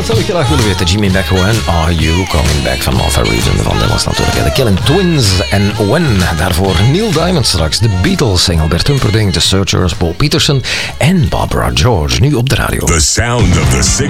zou ik graag willen weten. Jimmy Beck, When Are You Coming Back van Martha Reeves en van was natuurlijk de Killing Twins en When. Daarvoor Neil Diamond straks, de Beatles, Engelbert Humperdinck, The Searchers, Paul Peterson en Barbara George. Nu op de radio. The sound of the